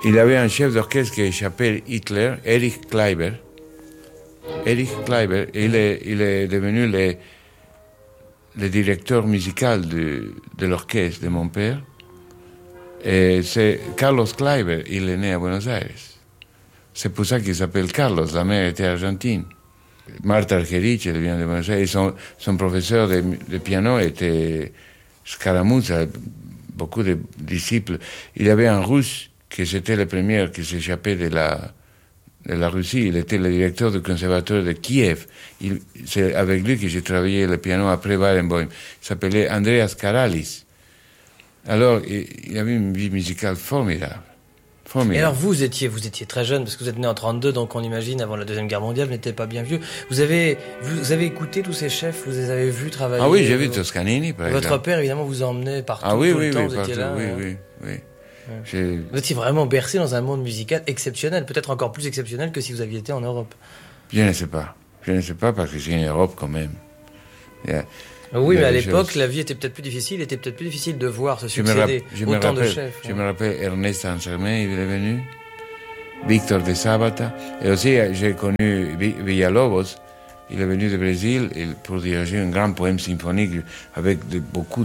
il avait un chef d'orchestre qui s'appelle Hitler, Erich Kleiber. Erich Kleiber, il est devenu le directeur musical de l'orchestre de mon père. Et c'est Carlos Kleiber, il est né à Buenos Aires. C'est pour ça qu'il s'appelle Carlos, la mère était argentine. Marta Argerich, elle vient de Buenos Aires. Son professeur de piano était Scaramuzza, beaucoup de disciples. Il y avait un Russe qui c'était le premier qui s'échappait de la Russie. Il était le directeur du conservatoire de Kiev. C'est avec lui que j'ai travaillé le piano après Barenboim. Il s'appelait Andreas Karalis. Alors, il avait une vie musicale formidable. Et alors vous étiez très jeune, parce que vous êtes né en 32, donc on imagine avant la Deuxième Guerre mondiale, vous n'étiez pas bien vieux. Vous avez écouté tous ces chefs, vous les avez vus travailler? Ah oui, j'ai vu Toscanini, par exemple. Votre père, évidemment, vous emmenait partout, tout le temps, oui, vous étiez là. Oui. Ouais. Vous étiez vraiment bercé dans un monde musical exceptionnel, peut-être encore plus exceptionnel que si vous aviez été en Europe. Je ne sais pas parce que c'est en Europe quand même. Oui, mais à l'époque, la vie était peut-être plus difficile. Il était peut-être plus difficile de voir se succéder autant de chefs. Je me rappelle Ernest Ansermet, il est venu, Victor de Sabata, et aussi j'ai connu Villalobos. Il est venu du Brésil pour diriger un grand poème symphonique avec beaucoup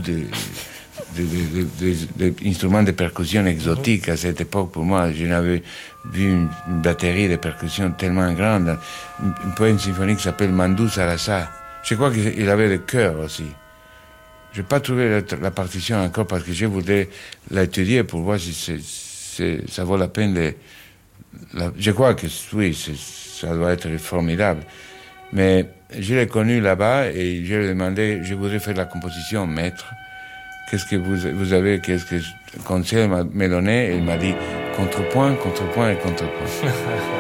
d'instruments de percussion exotiques. À cette époque, pour moi, je n'avais vu une batterie de percussion tellement grande. Un poème symphonique qui s'appelle Mandou Sarasa. Je crois qu'il avait le cœur aussi. Je n'ai pas trouvé la partition encore parce que je voudrais l'étudier pour voir si ça vaut la peine je crois que oui, ça doit être formidable. Mais je l'ai connu là-bas et je lui ai demandé, je voudrais faire la composition, maître. Qu'est-ce que vous avez, qu'est-ce que conseil me donnait? Et il m'a dit contrepoint, contrepoint et contrepoint.